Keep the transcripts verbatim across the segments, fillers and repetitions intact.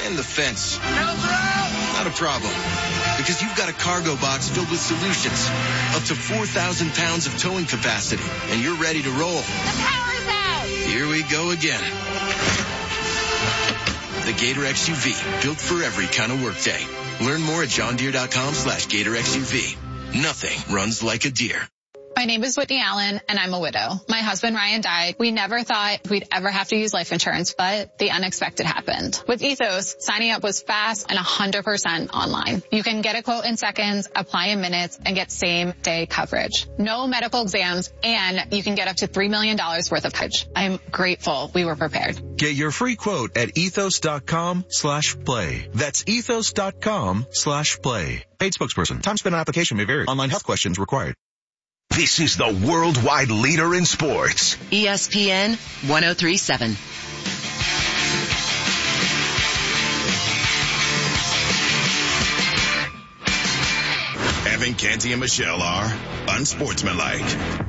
and the fence. Not a problem, because you've got a cargo box filled with solutions. Up to four thousand pounds of towing capacity, and you're ready to roll. The power's out! Here we go again. The Gator X U V, built for every kind of workday. Learn more at johndeere.com slash Gator X U V. Nothing runs like a deer. My name is Whitney Allen, and I'm a widow. My husband, Ryan, died. We never thought we'd ever have to use life insurance, but the unexpected happened. With Ethos, signing up was fast and one hundred percent online. You can get a quote in seconds, apply in minutes, and get same-day coverage. No medical exams, and you can get up to three million dollars worth of coverage. I'm grateful we were prepared. Get your free quote at ethos.com slash play. That's ethos.com slash play. Paid spokesperson. Time spent on application may vary. Online health questions required. This is the worldwide leader in sports. E S P N one oh three point seven. Evan, Canty, and Michelle are unsportsmanlike.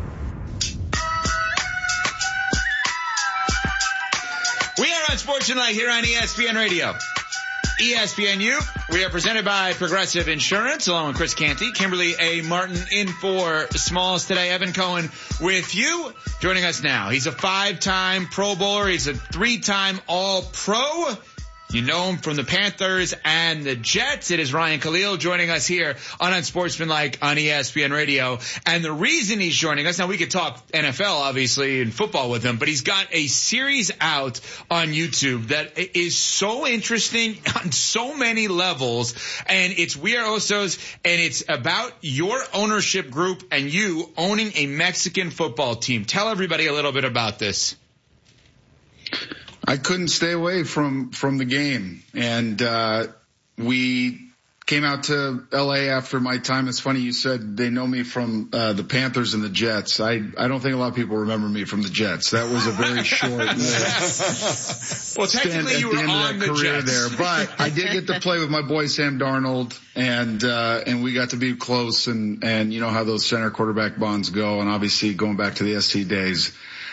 We are unsportsmanlike here on E S P N Radio. E S P N U. We are presented by Progressive Insurance, along with Chris Canty, Kimberly A. Martin in for Smalls today. Evan Cohen with you. Joining us now. He's a five-time Pro Bowler. He's a three-time All-Pro. You know him from the Panthers and the Jets. It is Ryan Khalil joining us here on Unsportsmanlike on E S P N Radio. And the reason he's joining us, now we could talk N F L, obviously, and football with him, but he's got a series out on YouTube that is so interesting on so many levels. And it's We Are Osos, and it's about your ownership group and you owning a Mexican football team. Tell everybody a little bit about this. I couldn't stay away from, from the game. And, uh, we came out to L A after my time. It's funny you said they know me from, uh, the Panthers and the Jets. I, I don't think a lot of people remember me from the Jets. That was a very short well, technically you were on the career Jets. there, but I did get to play with my boy Sam Darnold, and, uh, and we got to be close, and, and you know how those center quarterback bonds go, and obviously going back to the S C days.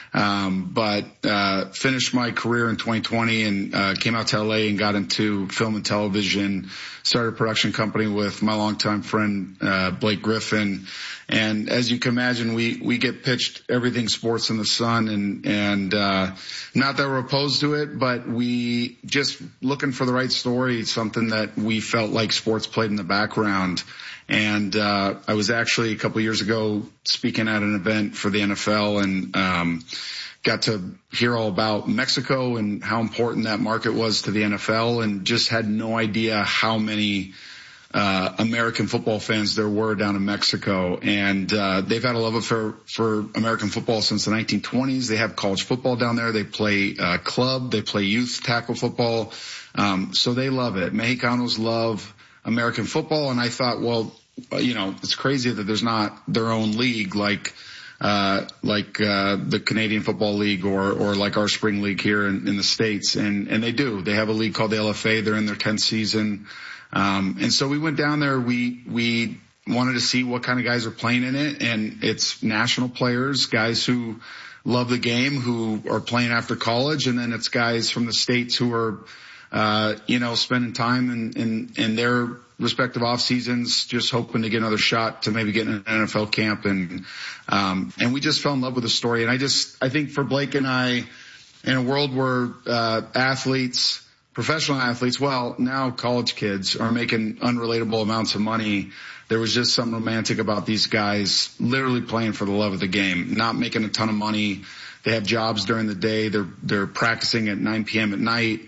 Um, but, uh, finished my career in twenty twenty and, uh, came out to L A and got into film and television, started a production company with my longtime friend, uh, Blake Griffin. And as you can imagine, we, we get pitched everything sports in the sun, and, and, uh, not that we're opposed to it, but we just looking for the right story, something that we felt like sports played in the background. And, uh, I was actually a couple of years ago speaking at an event for the N F L, and, um, got to hear all about Mexico and how important that market was to the N F L, and just had no idea how many, uh, American football fans there were down in Mexico. And, uh, they've had a love affair for American football since the nineteen twenties. They have college football down there. They play, uh, club. They play youth tackle football. Um, so they love it. Mexicanos love American football. And I thought, well, you know, it's crazy that there's not their own league like, uh, like, uh, the Canadian Football League or, or like our spring league here in, in the States. And, and they do. They have a league called the L F A. They're in their tenth season. Um, and so we went down there. We, we wanted to see what kind of guys are playing in it. And it's national players, guys who love the game, who are playing after college. And then it's guys from the States who are, uh, you know, spending time in, in, in their respective off seasons, just hoping to get another shot to maybe get in an N F L camp. And, um, and we just fell in love with the story. And I just, I think for Blake and I, in a world where, uh, athletes, professional athletes, well, now college kids are making unrelatable amounts of money. There was just something romantic about these guys literally playing for the love of the game, not making a ton of money. They have jobs during the day. They're, they're practicing at nine p.m. at night.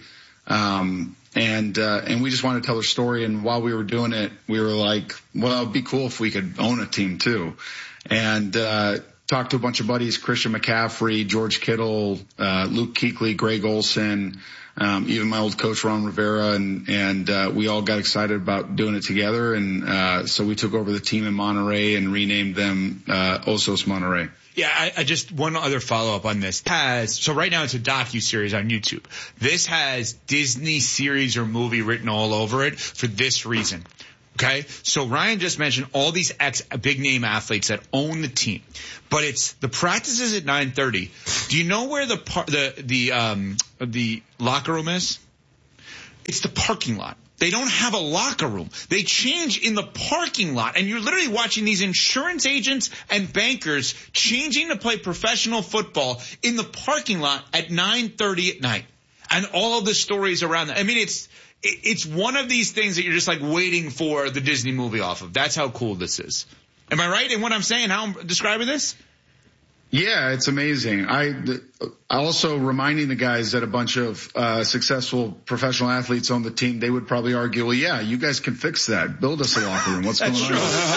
Um, and, uh, and we just wanted to tell their story. And while we were doing it, we were like, well, it'd be cool if we could own a team too. And, uh, talked to a bunch of buddies, Christian McCaffrey, George Kittle, uh, Luke Kuechly, Greg Olsen, um, even my old coach, Ron Rivera. And, and, uh, we all got excited about doing it together. And, uh, so we took over the team in Monterey and renamed them, uh, Osos Monterey. Yeah, I, I just one other follow-up on this. Has so right now it's a docu-series on YouTube. This has Disney series or movie written all over it for this reason. Okay? So Ryan just mentioned all these ex big-name athletes that own the team. But it's the practices at nine thirty. Do you know where the par- the the um the locker room is? It's the parking lot. They don't have a locker room. They change in the parking lot, and you're literally watching these insurance agents and bankers changing to play professional football in the parking lot at nine thirty at night. And all of the stories around that. I mean, it's it's one of these things that you're just like waiting for the Disney movie off of. That's how cool this is. Am I right in what I'm saying, how I'm describing this? Yeah, it's amazing. I also reminding the guys that a bunch of uh successful professional athletes on the team, they would probably argue, well, yeah, you guys can fix that. Build us a locker room. What's going on?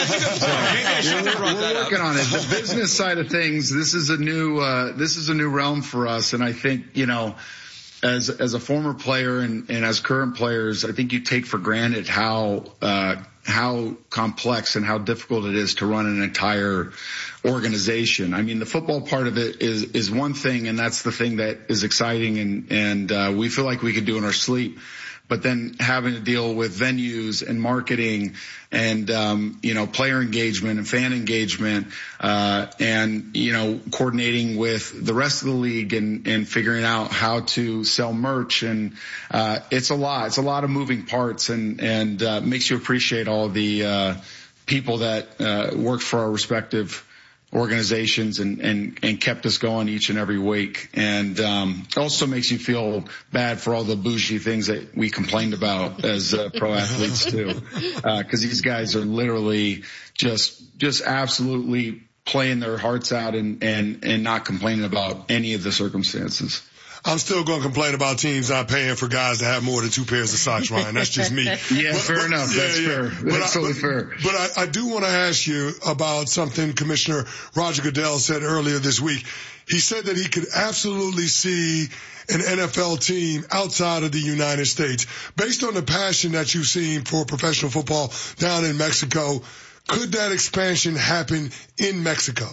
So, we're we're working on it. The business side of things, this is a new uh this is a new realm for us, and I think, you know, as as a former player and, and as current players, I think you take for granted how uh how complex and how difficult it is to run an entire organization. I mean, the football part of it is is one thing, and that's the thing that is exciting, and and uh, we feel like we could do in our sleep. But then having to deal with venues and marketing and, um, you know, player engagement and fan engagement, uh, and, you know, coordinating with the rest of the league and, and figuring out how to sell merch. And, uh, it's a lot. It's a lot of moving parts, and, and, uh, makes you appreciate all the, uh, people that, uh, work for our respective organizations and, and, and kept us going each and every week. And, um, also makes you feel bad for all the bougie things that we complained about as uh, pro athletes too. Uh, cause these guys are literally just, just absolutely playing their hearts out and, and, and not complaining about any of the circumstances. I'm still going to complain about teams not paying for guys to have more than two pairs of socks, Ryan. That's just me. Yeah, but, fair but, enough. Yeah, That's yeah. fair. That's but totally I, but, fair. But I, I do want to ask you about something Commissioner Roger Goodell said earlier this week. He said that he could absolutely see an N F L team outside of the United States. Based on the passion that you've seen for professional football down in Mexico, could that expansion happen in Mexico?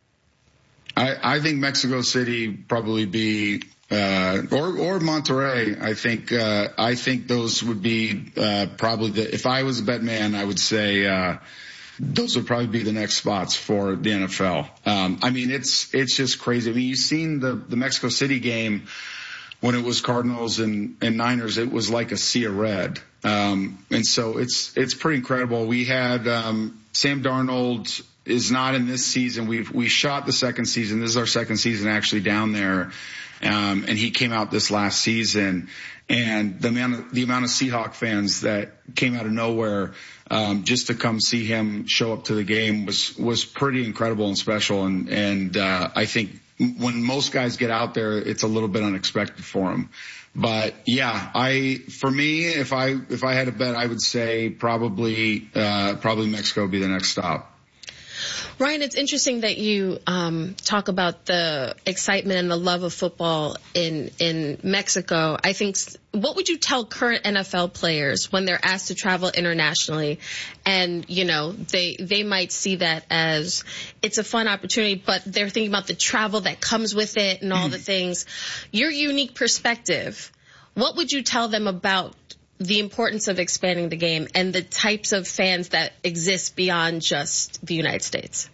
I, I think Mexico City probably be Uh, or, or Monterrey. I think, uh, I think those would be, uh, probably the, if I was a bet man, I would say, uh, those would probably be the next spots for the N F L. Um, I mean, it's, it's just crazy. I mean, you've seen the, the Mexico City game when it was Cardinals and, and Niners, it was like a sea of red. Um, and so it's, it's pretty incredible. We had, um, Sam Darnold is not in this season. We've, we shot the second season. This is our second season actually down there. Um, and he came out this last season, and the amount of, the amount of Seahawk fans that came out of nowhere, um, just to come see him show up to the game was, was pretty incredible and special. And, and, uh, I think when most guys get out there, it's a little bit unexpected for them. But yeah, I, for me, if I, if I had to bet, I would say probably, uh, probably Mexico would be the next stop. Ryan, it's interesting that you um, talk about the excitement and the love of football in in Mexico. I think, what would you tell current N F L players when they're asked to travel internationally, and you know they they might see that as it's a fun opportunity, but they're thinking about the travel that comes with it and all the things. Your unique perspective, what would you tell them about the importance of expanding the game and the types of fans that exist beyond just the United States?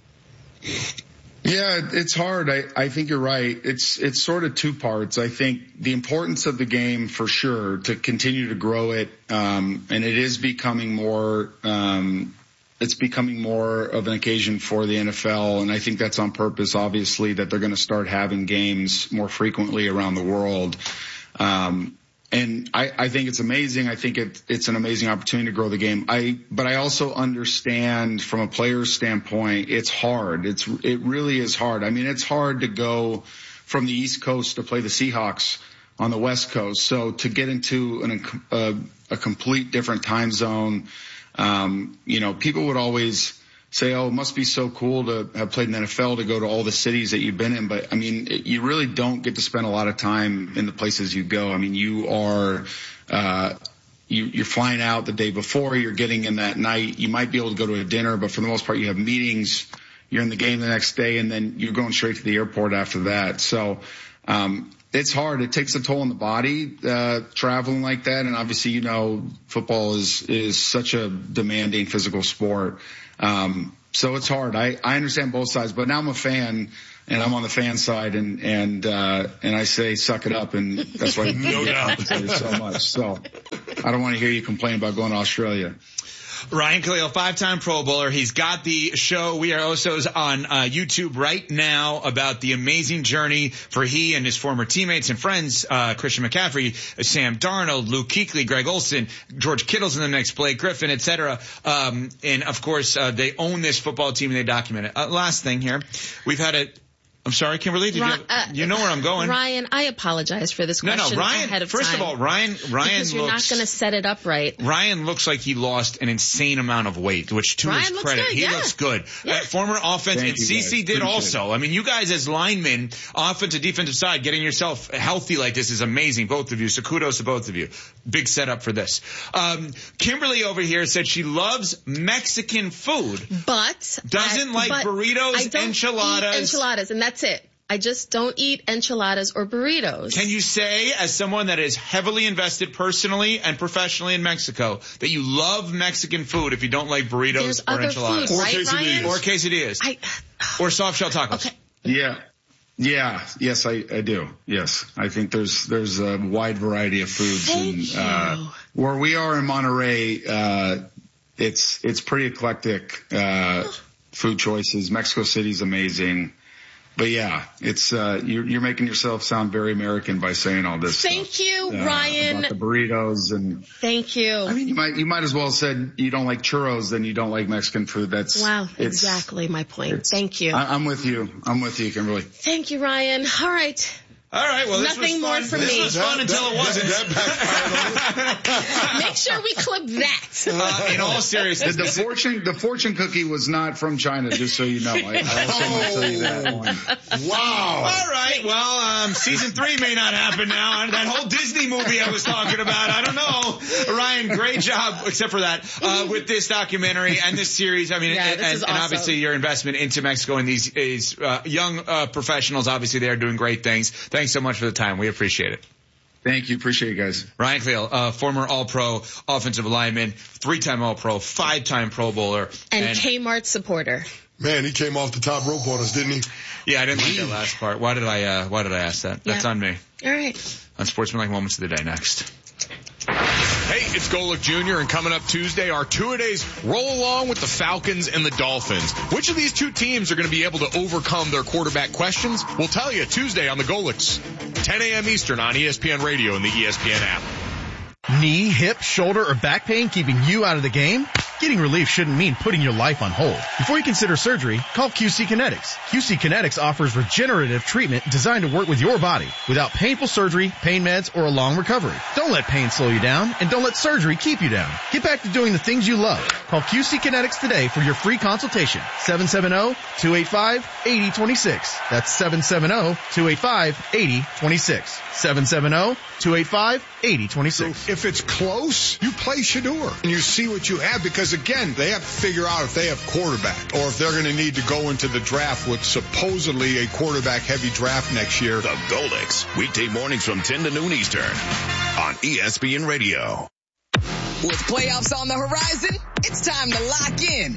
Yeah, it's hard. I, I think you're right. It's, it's sort of two parts. I think the importance of the game for sure to continue to grow it. Um, and it is becoming more, um, it's becoming more of an occasion for the N F L. And I think that's on purpose, obviously, that they're going to start having games more frequently around the world. Um, And I, I think it's amazing. I think it, it's an amazing opportunity to grow the game. I, but I also understand from a player's standpoint, it's hard. It's, it really is hard. I mean, it's hard to go from the East Coast to play the Seahawks on the West Coast. So to get into an, a, a complete different time zone, um, you know, people would always say, oh, it must be so cool to have played in the N F L, to go to all the cities that you've been in. But I mean, it, you really don't get to spend a lot of time in the places you go. I mean, you are, uh, you, you're flying out the day before, you're getting in that night. You might be able to go to a dinner, but for the most part, you have meetings, you're in the game the next day, and then you're going straight to the airport after that. So, um, it's hard. It takes a toll on the body, uh, traveling like that. And obviously, you know, football is, is such a demanding physical sport. Um, so it's hard. I, I understand both sides, but now I'm a fan and I'm on the fan side and, and, uh, and I say, suck it up. And that's why no doubt so much. So I don't want to hear you complain about going to Australia. Ryan Kalil, five-time Pro Bowler. He's got the show We Are Osos on uh, YouTube right now about the amazing journey for he and his former teammates and friends, uh, Christian McCaffrey, Sam Darnold, Luke Kuechly, Greg Olsen, George Kittle's in the mix, Blake Griffin, et cetera. Um, and, of course, uh, they own this football team and they document it. Uh, last thing here. We've had a I'm sorry, Kimberly. Did Ryan, you, uh, you know where I'm going? Ryan, I apologize for this no, question no, Ryan, ahead of first time. of all, Ryan, Ryan because you're looks, not going to set it up right. Ryan looks like he lost an insane amount of weight, which to Ryan his looks credit, good, he yeah. looks good. Yeah. Uh, former offense, Thank and you, Cece guys. did Appreciate also. it. I mean, you guys as linemen, offensive, defensive side, getting yourself healthy like this is amazing, both of you. So kudos to both of you. Big setup for this. Um, Kimberly over here said she loves Mexican food, but doesn't I, like but burritos, I don't enchiladas. eat enchiladas, and that's it. I just don't eat enchiladas or burritos. Can you say, as someone that is heavily invested personally and professionally in Mexico, that you love Mexican food if you don't like burritos There's or other enchiladas? food, Or right, quesadillas. Ryan? Or quesadillas. I, or soft shell tacos. okay. Yeah. Yeah. Yes, I, I do. Yes. I think there's, there's a wide variety of foods. Thank and, you. uh, where we are in Monterey, uh, it's, it's pretty eclectic, uh, food choices. Mexico City's amazing. But yeah, it's, uh, you're, you're making yourself sound very American by saying all this Thank stuff. you, uh, Ryan. About the burritos and, Thank you. I mean, you might, you might as well have said you don't like churros, then you don't like Mexican food. That's, wow, it's, exactly my point. Thank you. I, I'm with you. I'm with you, Kimberly. Thank you, Ryan. All right. All right, well, this Nothing was more fun. from this me. was fun That- until that- it wasn't. that- that Make sure we clip that. uh, in all The, seriousness, the fortune, the fortune cookie was not from China, just so you know. I, I also want to tell you that one. Wow. all right, well, um, season three may not happen now. That whole Disney movie I was talking about, I don't know. Ryan, great job, except for that, uh, with this documentary and this series. I mean, Yeah, and, this is and awesome. obviously your investment into Mexico and these, these uh, young uh, professionals, obviously they are doing great things. Thanks so much for the time. We appreciate it. Thank you. Appreciate you guys. Ryan Kalil, uh, former All-Pro offensive lineman, three-time All-Pro, five-time Pro Bowler. And, and Kmart supporter. Man, he came off the top rope on us, didn't he? yeah, I didn't like that last part. Why did I, uh, why did I ask that? That's Yeah. on me. All right. On Sportsmanlike Moments of the Day next. Hey, it's Golick Junior and coming up Tuesday, our two-a-days roll along with the Falcons and the Dolphins. Which of these two teams are going to be able to overcome their quarterback questions? We'll tell you Tuesday on the Golicks, ten a.m. Eastern on E S P N Radio and the E S P N app. Knee, hip, shoulder, or back pain keeping you out of the game? Getting relief shouldn't mean putting your life on hold. Before you consider surgery, call Q C Kinetics. Q C Kinetics offers regenerative treatment designed to work with your body without painful surgery, pain meds, or a long recovery. Don't let pain slow you down, and don't let surgery keep you down. Get back to doing the things you love. Call Q C Kinetics today for your free consultation. seven seven zero, two eight five, eight zero two six. That's seven seven zero, two eight five, eight zero two six. seven seven zero, two eight five, eight zero two six. If it's close, you play Shador and you see what you have, because again, they have to figure out if they have quarterback or if they're going to need to go into the draft with supposedly a quarterback heavy draft next year. The Golicks, weekday mornings from ten to noon Eastern on E S P N Radio. With playoffs on the horizon, it's time to lock in.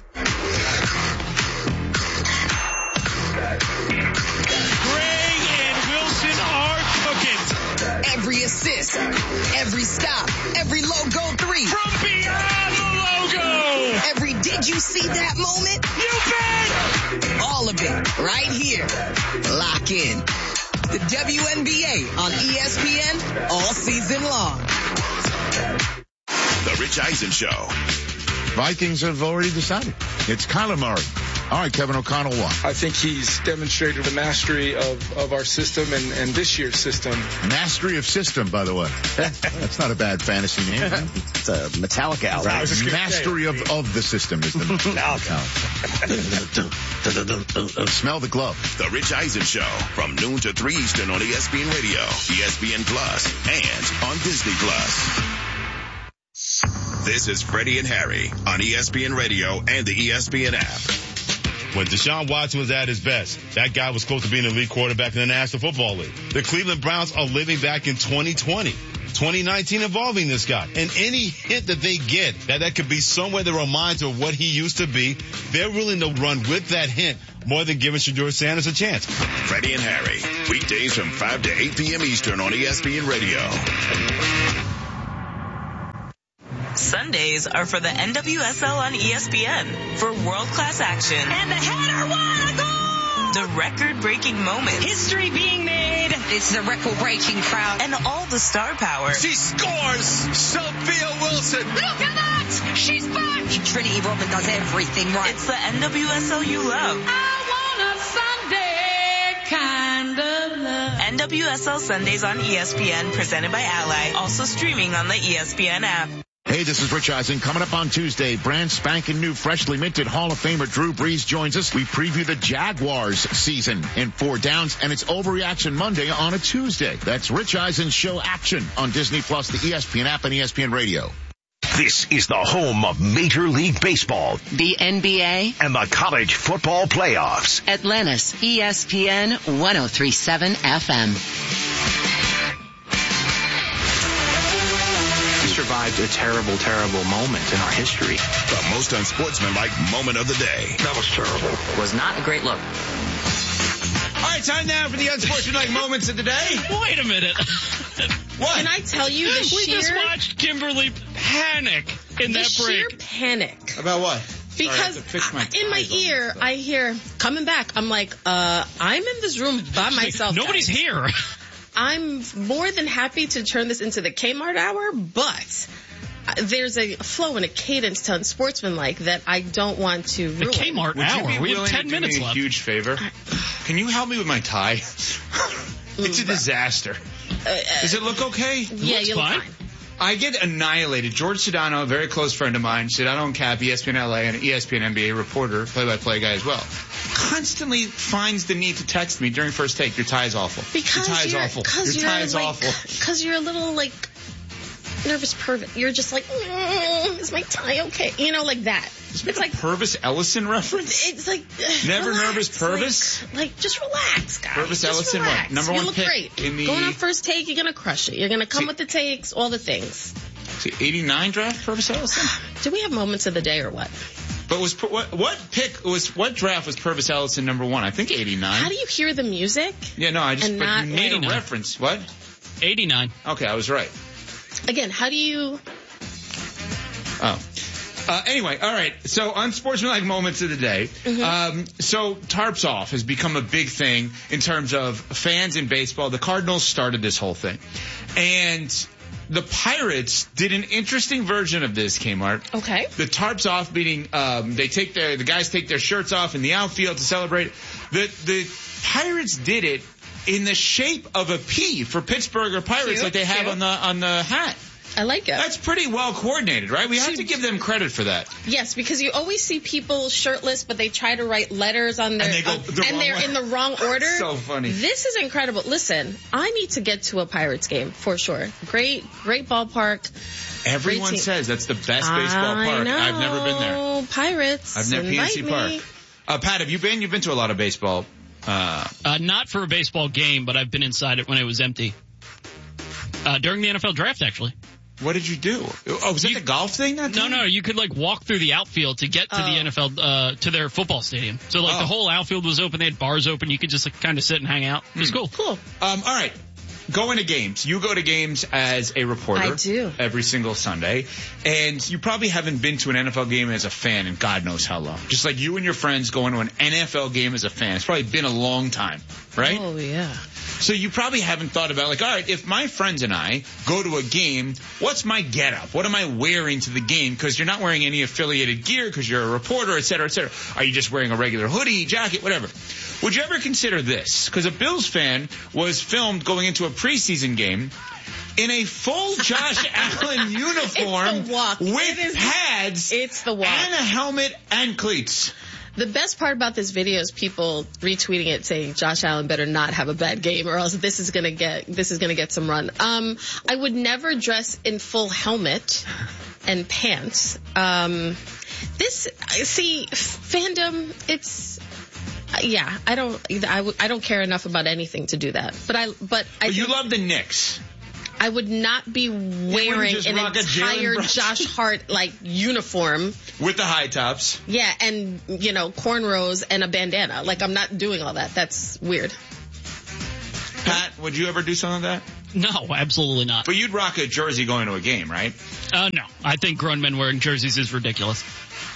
Gray and Wilson are cooking. Every assist, every stop, every logo three. From beyond the logo. Every did you see that moment? You bet. All of it right here. Lock in. The W N B A on E S P N all season long. The Rich Eisen Show. Vikings have already decided. It's Kyler Murray. All right, Kevin O'Connell won. I think he's demonstrated the mastery of, of our system and, and this year's system. Mastery of system, by the way. That's not a bad fantasy name. It's a Metallica album. Right. Mastery of, of the system is the Metallica. Smell the glove. The Rich Eisen Show from noon to three Eastern on E S P N Radio, E S P N Plus, and on Disney Plus. This is Freddie and Harry on E S P N Radio and the E S P N app. When Deshaun Watson was at his best, that guy was close to being an elite quarterback in the National Football League. The Cleveland Browns are living back in twenty twenty. twenty nineteen involving this guy. And any hint that they get that that could be somewhere that reminds of what he used to be, they're willing to run with that hint more than giving Shedeur Sanders a chance. Freddie and Harry, weekdays from five to eight p.m. Eastern on E S P N Radio. Sundays are for the N W S L on E S P N for world-class action. And the header won a goal! The record-breaking moments. History being made. It's the record-breaking crowd. And all the star power. She scores! Sophia Wilson! Look at that! She's back! Trinity Rodman does everything right. It's the N W S L you love. I want a Sunday kind of love. N W S L Sundays on E S P N, presented by Ally. Also streaming on the E S P N app. Hey, this is Rich Eisen. Coming up on Tuesday, brand spanking new, freshly minted Hall of Famer Drew Brees joins us. We preview the Jaguars season in four downs, and it's Overreaction Monday on a Tuesday. That's Rich Eisen's show Action on Disney Plus, the E S P N app, and E S P N Radio. This is the home of Major League Baseball, the N B A, and the college football playoffs. Atlanta's E S P N one oh three point seven F M. We survived a terrible, terrible moment in our history. The most unsportsmanlike moment of the day. That was terrible. Was not a great look. All right, time now for the unsportsmanlike moments of the day. Wait a minute. What? Can I tell you the we sheer... We just watched Kimberly panic in the that sheer break. panic. About what? Because Sorry, I, in my ear, I hear, coming back, I'm like, uh, I'm in this room by myself. Nobody's guys. here. I'm more than happy to turn this into the Kmart hour, but there's a flow and a cadence to unsportsmanlike that I don't want to ruin. The Kmart Would hour. You be we willing have ten to do minutes me a left. huge favor? Can you help me with my tie? It's a disaster. Uh, Does it look okay? Yeah, you look fine. I get annihilated. George Sedano, a very close friend of mine, Sedano and Cap, E S P N L A, and E S P N N B A reporter, play-by-play guy as well, constantly finds the need to text me during first take. Your tie is awful. Because Your tie is you're, awful. Cause Your you're tie is like, awful. Because you're a little, like, nervous pervert. You're just like, mm, is my tie okay? You know, like that. It's like a Purvis Ellison reference? It's like, Never relax, nervous Purvis? Like, like, just relax, guys. Purvis just Ellison, relax. what? Number you one look pick great. in the... Going on first take, you're going to crush it. You're going to come See, with the takes, all the things. See, eighty-nine draft, Purvis Ellison? Do we have moments of the day or what? But was what, what pick was what draft was Purvis Ellison number one? I think eighty-nine. How do you hear the music? Yeah, no, I just and but not you made like, a reference. What? eighty-nine. Okay, I was right. Again, how do you? Oh. Uh, anyway, all right. So, unsportsmanlike moments of the day. Mm-hmm. Um, so, tarps off has become a big thing in terms of fans in baseball. The Cardinals started this whole thing, and the Pirates did an interesting version of this, Kmart. Okay. The tarps off, meaning um, they take their the guys take their shirts off in the outfield to celebrate. The the Pirates did it in the shape of a P for Pittsburgh or Pirates, Cute, like they have cute. on the on the hat. I like it. That's pretty well coordinated, right? We have to give them credit for that. Yes, because you always see people shirtless, but they try to write letters on their, And they go on- the and wrong they're way. in the wrong order. So funny. This is incredible. Listen, I need to get to a Pirates game for sure. Great, great ballpark. Everyone Great team. says that's the best baseball I park. know. I've never been there. Pirates. I've never P N C invite Park. me. Uh, Pat, have you been? You've been to a lot of baseball. Uh, Uh, not for a baseball game, but I've been inside it when it was empty. Uh, during the N F L draft, actually. What did you do? Oh, was that You- the golf thing? That No, time? no, you could like walk through the outfield to get to Oh. the N F L, uh, to their football stadium. So like Oh. the whole outfield was open. They had bars open. You could just like kind of sit and hang out. It was cool. Cool. Um, all right. Going to games. You go to games as a reporter. I do. Every single Sunday. And you probably haven't been to an N F L game as a fan in God knows how long. Just like you and your friends going to an N F L game as a fan. It's probably been a long time, right? Oh, yeah. So you probably haven't thought about, like, all right, if my friends and I go to a game, what's my getup? What am I wearing to the game? Because you're not wearing any affiliated gear because you're a reporter, et cetera, et cetera. Are you just wearing a regular hoodie, jacket, whatever? Would you ever consider this? Because a Bills fan was filmed going into a preseason game in a full Josh Allen uniform It's the walk. with It is- pads It's the walk. and a helmet and cleats. The best part about this video is people retweeting it saying Josh Allen better not have a bad game or else this is gonna get this is gonna get some run. Um, I would never dress in full helmet and pants. Um, this see fandom. It's yeah. I don't I, w- I don't care enough about anything to do that. But I but I But you think- love the Knicks. I would not be wearing just an rock a entire Jalen Brunson. Josh Hart like uniform. With the high tops. Yeah, and you know, cornrows and a bandana. Like I'm not doing all that. That's weird. Pat, would you ever do something like that? No, absolutely not. But you'd rock a jersey going to a game, right? Uh, no. I think grown men wearing jerseys is ridiculous.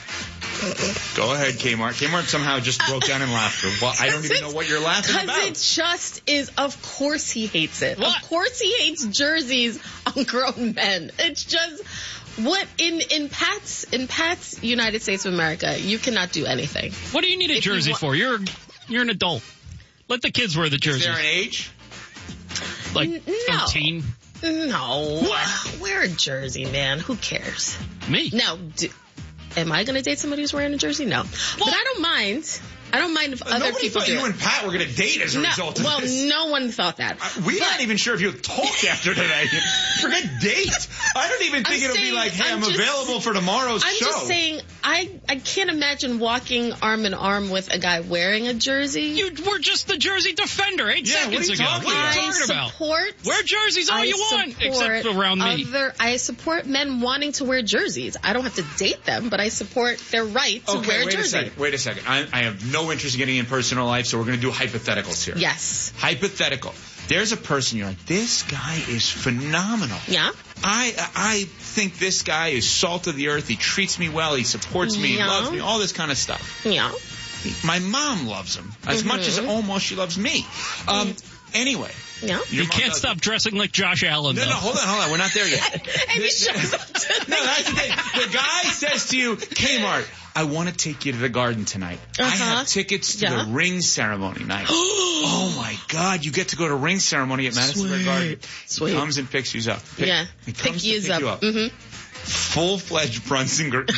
Go ahead, Kmart. Kmart somehow just broke down in laughter. Well, I don't even know what you're laughing about. Because it just is, of course he hates it. What? Of course he hates jerseys on grown men. It's just, what, in, in Pat's, in Pat's United States of America, you cannot do anything. What do you need a If you jersey wa- for? You're, you're an adult. Let the kids wear the Is jerseys. there an age? Like N- no. thirteen? No. What? Wear a jersey, man. Who cares? Me? No. Do, am I going to date somebody who's wearing a jersey? No. But I don't mind. I don't mind if other Nobody people thought do you it. and Pat were going to date as a No, result of well, this. no one thought that. Uh, We're not even sure if you'll talk after today. Forget date. I don't even think I'm it'll saying- be like, hey, I'm, I'm just- available for tomorrow's I'm show. just saying, I, I can't imagine walking arm in arm with a guy wearing a jersey. You were just the jersey defender eight Yeah, what seconds are you ago. talking What are you I talking about? support. Wear jerseys all I you want, support except for around me. Other, I support men wanting to wear jerseys. I don't have to date them, but I support their right to Okay, wear a wait a jersey. second. Wait a second. I, I have no interest in getting in personal life, so we're going to do hypotheticals here. Yes. Hypothetical. There's a person you're like, this guy is phenomenal. Yeah. I I think this guy is salt of the earth. He treats me well. He supports me. He Yeah. loves me. All this kind of stuff. Yeah. My mom loves him as Mm-hmm. much as almost she loves me. Um. Anyway. Yeah. Your You mom can't does- stop dressing like Josh Allen, No, though. no, hold on, hold on. We're not there yet. And he shows up to No, that's the thing. The guy says to you, Kmart, I want to take you to the garden tonight. I Uh-huh. have tickets to Yeah. the ring ceremony night. Oh my God, you get to go to ring ceremony at Madison Square Garden. Sweet. He comes and picks you up. Pick, Yeah. He Pick comes to yous pick up. you up. Mm-hmm. Full-fledged Brunson gear.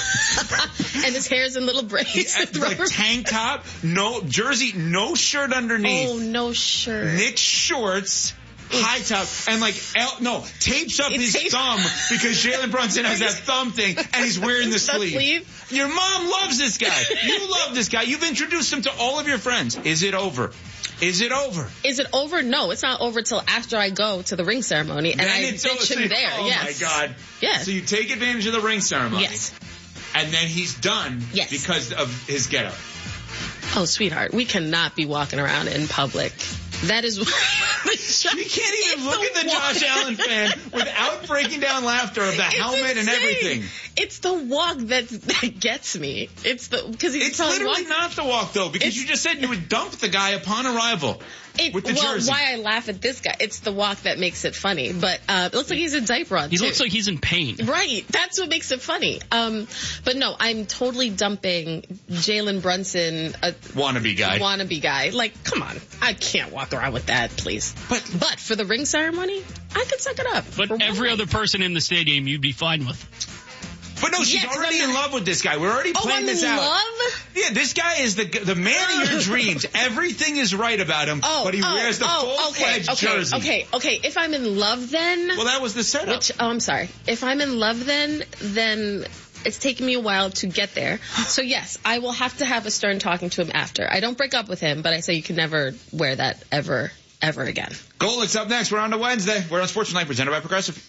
And his hair's in little braids. with like rubber- tank top, no jersey, no shirt underneath. Oh, no shirt. Nick's shorts, high top, and like, El- no, tapes up It his tapes- thumb because Jalen Brunson has that thumb thing and he's wearing the The sleeve. sleeve? Your mom loves this guy. You love this guy. You've introduced him to all of your friends. Is it over? Is it over? Is it over? No, it's not over till after I go to the ring ceremony and Then I it's bitch over. him there. Oh Yes. my God. Yes. So you take advantage of the ring ceremony. Yes. And then he's done Yes. because of his getup. Oh, sweetheart, we cannot be walking around in public. That is. You can't even look at the Josh Allen fan without breaking down laughter of the It's helmet and insane. everything. It's the walk that that gets me. It's the because he's It's telling literally walk, not the walk, though, because It's- you just said you would dump the guy upon arrival it, with the well, jersey. why I laugh at this guy? It's the walk that makes it funny. But uh, it looks like he's in diaper on. He too. looks like he's in pain. Right. That's what makes it funny. Um, but no, I'm totally dumping Jalen Brunson, a Wannabe guy. wannabe guy. Like, come on. I can't walk around with that, please. But but for the ring ceremony, I could suck it up. But For every one other night. person in the stadium you'd be fine with. But no, she's Yeah, 'cause already I'm in not- love with this guy. We're already Oh, playing I'm this in out. love? Yeah, this guy is the the man of your dreams. Everything is right about him, Oh, but he oh, wears the oh, full-fledged okay, okay, jersey. Okay, okay. If I'm in love, then Well, that was the setup. which oh, I'm sorry. If I'm in love, then then it's taken me a while to get there. So yes, I will have to have a stern talking to him after. I don't break up with him, but I say you can never wear that ever, ever again. Golic's up next. We're on to Wednesday. We're on Sports Tonight, presented by Progressive.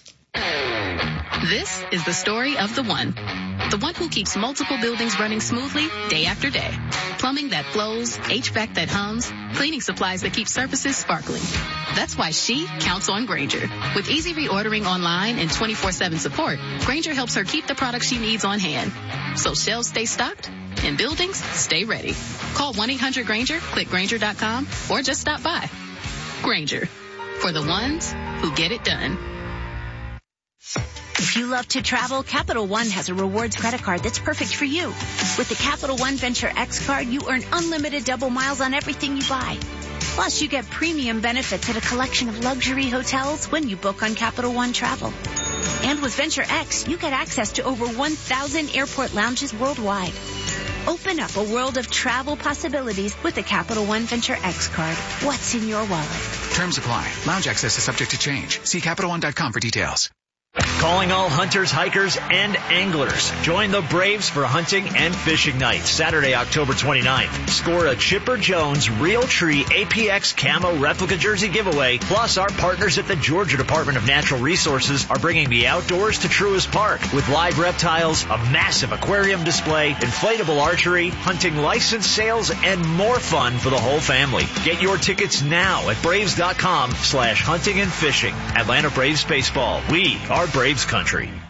This is the story of the one. The one who keeps multiple buildings running smoothly day after day. Plumbing that flows, H V A C that hums, cleaning supplies that keep surfaces sparkling. That's why she counts on Grainger. With easy reordering online and twenty-four seven support, Grainger helps her keep the products she needs on hand. So shelves stay stocked and buildings stay ready. Call one eight hundred Grainger, click Grainger dot com, or just stop by. Grainger. For the ones who get it done. If you love to travel, Capital One has a rewards credit card that's perfect for you. With the Capital One Venture X card, you earn unlimited double miles on everything you buy. Plus, you get premium benefits at a collection of luxury hotels when you book on Capital One Travel. And with Venture X, you get access to over one thousand airport lounges worldwide. Open up a world of travel possibilities with the Capital One Venture X card. What's in your wallet? Terms apply. Lounge access is subject to change. See Capital One dot com for details. Calling all hunters, hikers, and anglers. Join the Braves for hunting and fishing night, Saturday, October twenty-ninth. Score a Chipper Jones Realtree A P X Camo replica jersey giveaway. Plus, our partners at the Georgia Department of Natural Resources are bringing the outdoors to Truist Park with live reptiles, a massive aquarium display, inflatable archery, hunting license sales, and more fun for the whole family. Get your tickets now at braves dot com slash hunting and fishing. Atlanta Braves Baseball. We are Braves Country.